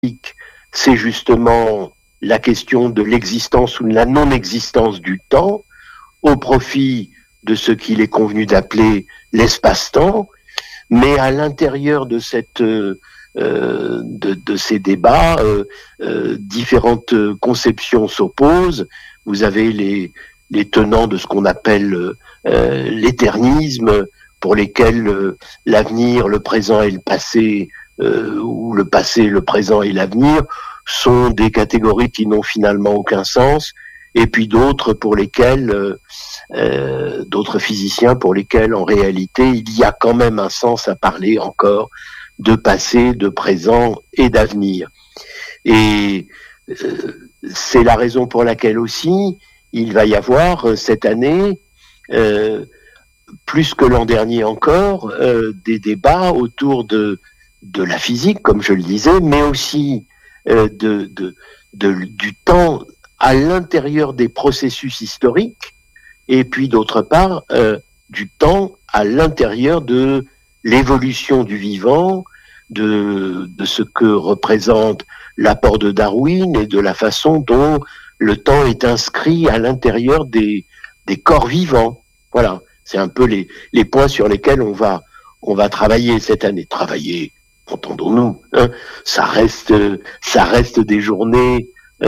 c'est justement la question de l'existence ou de la non-existence du temps au profit de ce qu'il est convenu d'appeler l'espace-temps, mais à l'intérieur de ces débats, différentes conceptions s'opposent. Vous avez les tenants de ce qu'on appelle l'éternisme, pour lesquels l'avenir, le présent et le passé, ou le passé, le présent et l'avenir, sont des catégories qui n'ont finalement aucun sens, et puis d'autres pour lesquels, d'autres physiciens pour lesquels en réalité il y a quand même un sens à parler encore de passé, de présent et d'avenir. Et c'est la raison pour laquelle aussi il va y avoir cette année, plus que l'an dernier encore, des débats autour de la physique, comme je le disais, mais aussi du temps à l'intérieur des processus historiques, et puis d'autre part, du temps à l'intérieur de l'évolution du vivant, de ce que représente l'apport de Darwin et de la façon dont le temps est inscrit à l'intérieur des corps vivants. Voilà, c'est un peu les points sur lesquels on va travailler cette année. Travailler, entendons-nous, hein, ça reste des journées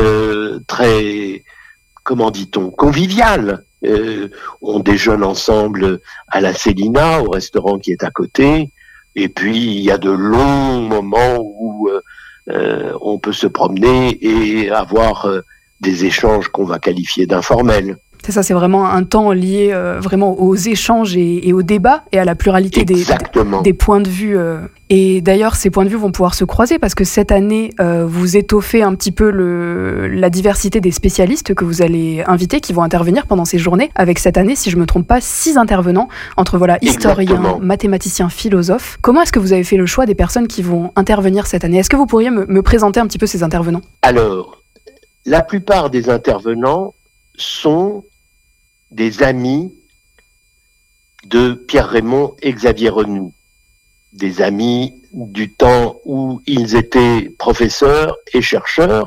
très, comment dit-on, conviviales. On déjeune ensemble à la Célina, au restaurant qui est à côté, et puis il y a de longs moments où on peut se promener et avoir des échanges qu'on va qualifier d'informels. C'est ça, c'est vraiment un temps lié vraiment aux échanges et aux débats et à la pluralité des points de vue. Et d'ailleurs, ces points de vue vont pouvoir se croiser parce que cette année, vous étoffez un petit peu la diversité des spécialistes que vous allez inviter, qui vont intervenir pendant ces journées. Avec cette année, si je ne me trompe pas, 6 intervenants, entre historiens, mathématiciens, philosophes. Comment est-ce que vous avez fait le choix des personnes qui vont intervenir cette année ? Est-ce que vous pourriez me présenter un petit peu ces intervenants ? Alors, la plupart des intervenants sont des amis de Pierre Raymond et Xavier Renoux, des amis du temps où ils étaient professeurs et chercheurs.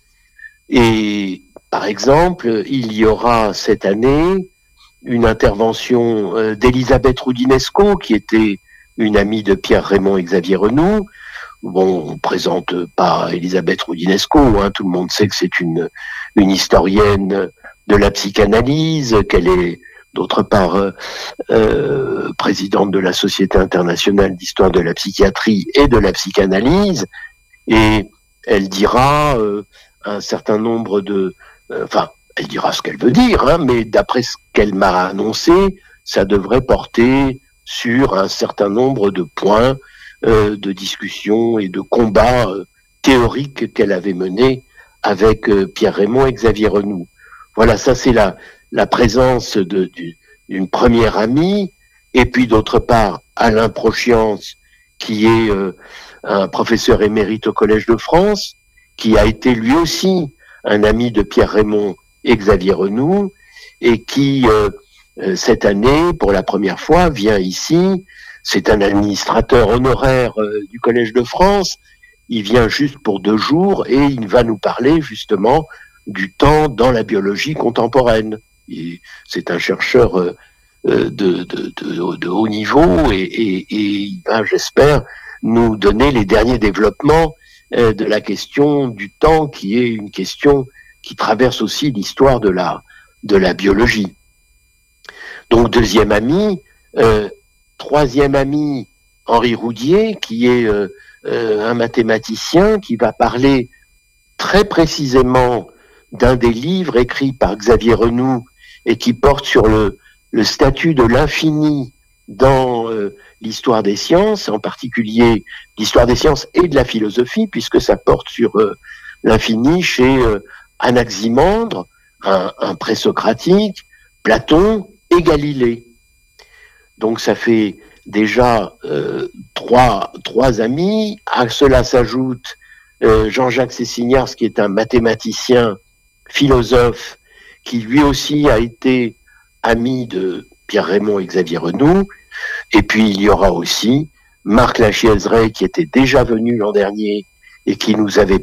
Et par exemple, il y aura cette année une intervention d'Elisabeth Roudinesco, qui était une amie de Pierre Raymond et Xavier Renoux. Bon, on ne présente pas Elisabeth Roudinesco, hein, tout le monde sait que c'est une historienne de la psychanalyse, qu'elle est d'autre part présidente de la Société internationale d'histoire de la psychiatrie et de la psychanalyse, et elle dira un certain nombre de... elle dira ce qu'elle veut dire, hein, mais d'après ce qu'elle m'a annoncé, ça devrait porter sur un certain nombre de points de discussion et de combats théoriques qu'elle avait menés avec Pierre Raymond et Xavier Renoux. Voilà, ça c'est la présence d'une première amie, et puis d'autre part Alain Prochians, qui est un professeur émérite au Collège de France, qui a été lui aussi un ami de Pierre Raymond et Xavier Renoux, et qui cette année, pour la première fois, vient ici. C'est un administrateur honoraire du Collège de France. Il vient juste pour 2 jours et il va nous parler justement du temps dans la biologie contemporaine. C'est un chercheur de haut niveau et il va, j'espère, nous donner les derniers développements de la question du temps, qui est une question qui traverse aussi l'histoire de la biologie. Donc, deuxième ami. Troisième ami, Henri Roudier, qui est un mathématicien qui va parler très précisément d'un des livres écrits par Xavier Renoux et qui porte sur le statut de l'infini dans l'histoire des sciences, en particulier l'histoire des sciences et de la philosophie, puisque ça porte sur l'infini chez Anaximandre, un présocratique, Platon et Galilée. Donc ça fait déjà trois amis. À cela s'ajoute Jean-Jacques Cessignars, qui est un mathématicien, philosophe, qui lui aussi a été ami de Pierre Raymond et Xavier Renoux. Et puis il y aura aussi Marc Lachiaiseray, qui était déjà venu l'an dernier et qui nous avait